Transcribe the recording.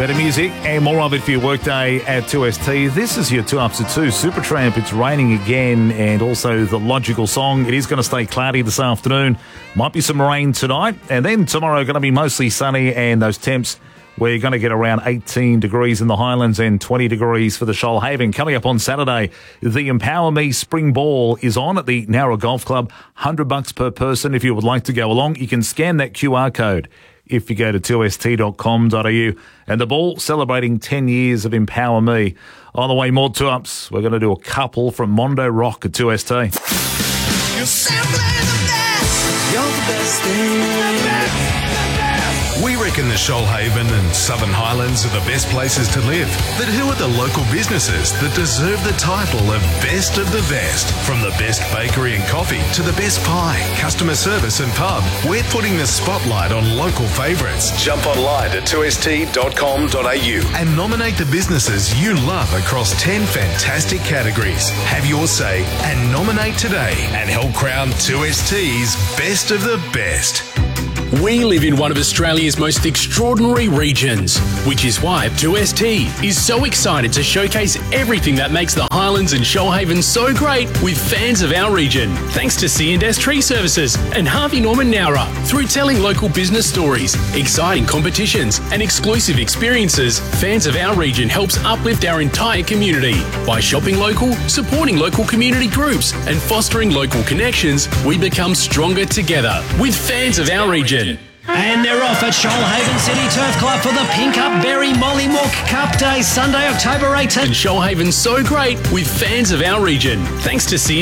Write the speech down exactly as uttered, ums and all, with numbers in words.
Better music and more of it for your workday at two S T. This is your two up to two Supertramp. It's raining again, and also the logical song. It is going to stay cloudy this afternoon. Might be some rain tonight, and then tomorrow going to be mostly sunny, and those temps, we're going to get around eighteen degrees in the Highlands and twenty degrees for the Shoalhaven. Coming up on Saturday, the Empower Me Spring Ball is on at the Nowra Golf Club. one hundred bucks per person. If you would like to go along, you can scan that Q R code if you go to two s t dot com dot a u. And the ball celebrating ten years of Empower Me. On the way, more two-ups. We're going to do a couple from Mondo Rock at two S T. You're simply the best. You're the best thing. The best. We reckon the Shoalhaven and Southern Highlands are the best places to live. But who are the local businesses that deserve the title of Best of the Best? From the best bakery and coffee to the best pie, customer service and pub, we're putting the spotlight on local favourites. Jump online at two s t dot com dot a u and nominate the businesses you love across ten fantastic categories. Have your say and nominate today and help crown two S T's Best of the Best. We live in one of Australia's most extraordinary regions, which is why two S T is so excited to showcase everything that makes the Highlands and Shoalhaven so great with fans of our region. Thanks to C and S Tree Services and Harvey Norman Nowra. Through telling local business stories, exciting competitions and exclusive experiences, fans of our region helps uplift our entire community. By shopping local, supporting local community groups and fostering local connections, we become stronger together with fans of our region. And they're off at Shoalhaven City Turf Club for the Pink Up Berry Mollymook Cup Day, Sunday, October eighteenth. And Shoalhaven's so great with fans of our region. Thanks to C